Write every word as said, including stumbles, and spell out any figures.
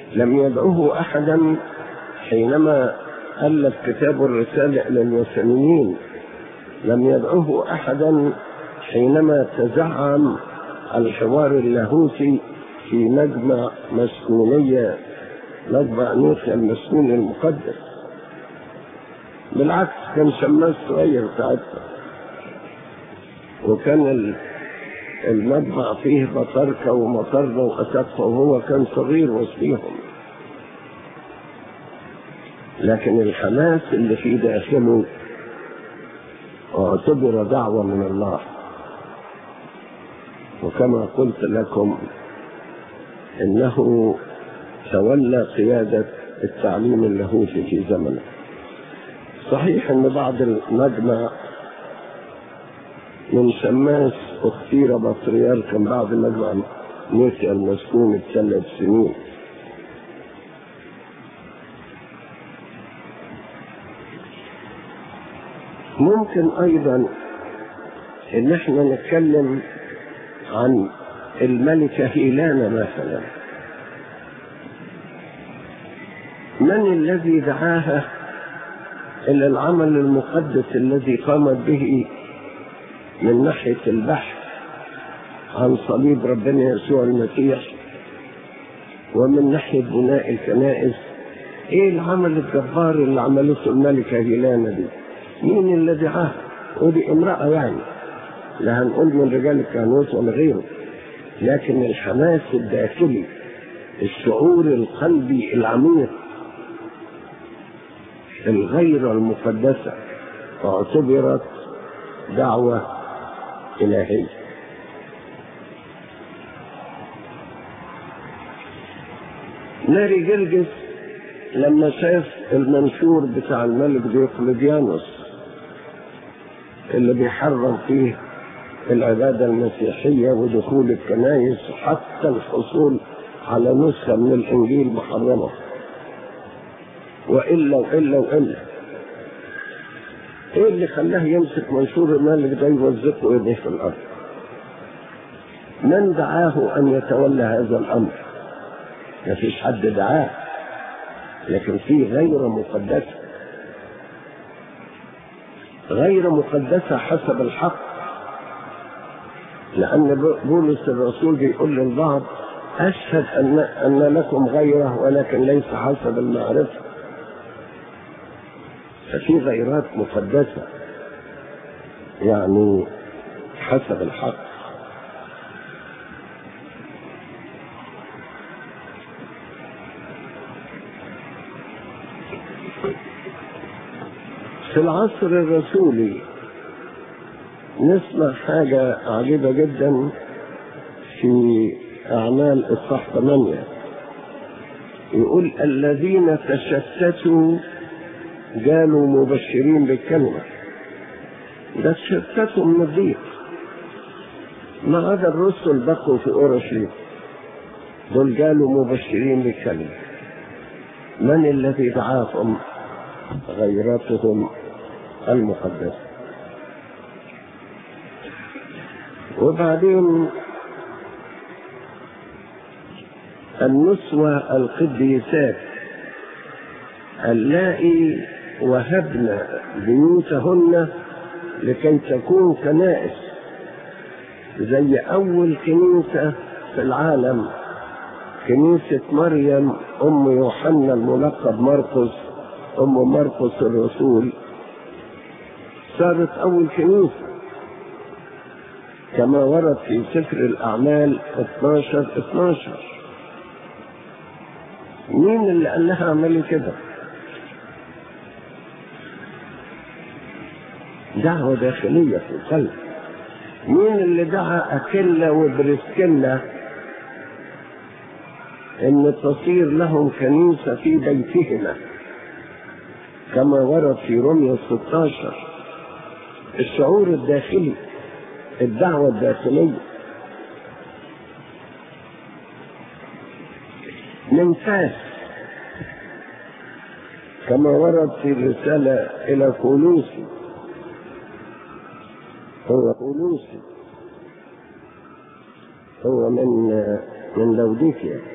لم يدعوه أحدا حينما ألف كتاب الرسالة إلى الوثنيين، لم يدعوه أحدا حينما تزعم الحوار اللاهوتي في مجمع مسكونية، مجمع نيقيا المسكوني المقدس. بالعكس كان شماس صغير ساعتها، وكان المجمع فيه بطاركة ومطرة وأسقفة، وهو كان صغير وسطيهم، لكن الحماس اللي في داخله اعتبر دعوة من الله. وكما قلت لكم إنه تولى قيادة التعليم اللاهوتي في زمنه. صحيح أن بعض المجمع من شماس اختير بطريركا بعد مجمع نيقيا المسكون بثلاث سنين. ممكن أيضا إن احنا نتكلم عن الملكة هيلانا مثلا. من الذي دعاها إلى العمل المقدس الذي قامت به من ناحية البحث عن صليب ربنا يسوع المسيح، ومن ناحية بناء الكنائس؟ ايه العمل الجبار اللي عملته الملكة هيلانا دي؟ مين اللي دعاها؟ ودي امرأة يعني، لا هنقول من رجال الكهنوت ولا غيره، لكن الحماس الداخلي، الشعور القلبي العميق، الغيرة المقدسة، اعتبرت دعوة إلهية. ماري جرجس لما شاف المنشور بتاع الملك ديوقليديانوس اللي بيحرم فيه العبادة المسيحية ودخول الكنائس، حتى الحصول على نسخة من الإنجيل محرمة، وإلا وإلا وإلا، إيه اللي خلاه يمسك منشور الملك ده يوزقه إيديه في الأرض؟ من دعاه أن يتولى هذا الأمر؟ ما فيش حد دعاه، لكن في غير مقدسة، غير مقدسة حسب الحق. لأن بولس الرسول بيقول للبعض: أشهد أن, أن لكم غيره ولكن ليس حسب المعرفة. ففي غيرات مقدسة يعني حسب الحق. في العصر الرسولي نسمع حاجة عجيبة جدا في أعمال إصحاح ثمانية، يقول: الذين تشتتوا جالوا مبشرين بالكلمة. ده تشتتوا من الضيق، ما عدا الرسل بقوا في أورشليم، دول جالوا مبشرين بالكلمة. من الذي دعاهم؟ غيرتهم المقدسة. وبعدين النسوة القديسات اللائي وهبن بيوتهن لكي تكون كنائس، زي أول كنيسة في العالم، كنيسة مريم أم يوحنا الملقب مرقس، أم مرقس الرسول، صارت أول كنيسة كما ورد في سفر الأعمال اثناشر اثناشر. مين اللي قال لها اعملي كده؟ دعوة داخلية في القلب. مين اللي دعا أكيلا وبرسكيلا ان تصير لهم كنيسة في بيتهما كما ورد في رومية ستة عشر؟ الشعور الداخلي، الدعوة الداخلية. من فاس كما ورد في الرسالة إلى كولوسي، هو كولوسي هو من من لوديكيا.